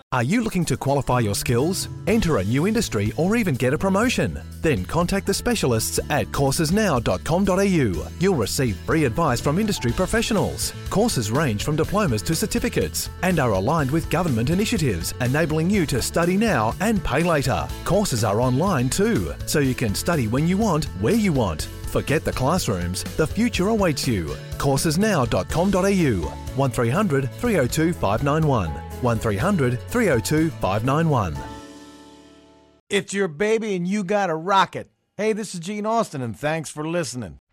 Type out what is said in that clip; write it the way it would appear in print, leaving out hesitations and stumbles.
Are you looking to qualify your skills, enter a new industry, or even get a promotion? Then contact the specialists at coursesnow.com.au. You'll receive free advice from industry professionals. Courses range from diplomas to certificates and are aligned with government initiatives, enabling you to study now and pay later. Courses are online too, so you can study when you want, where you want. Forget the classrooms, the future awaits you. coursesnow.com.au 1300 302 591 1300 302 591. It's your baby and you gotta rock it. Hey, this is Gene Austin and thanks for listening.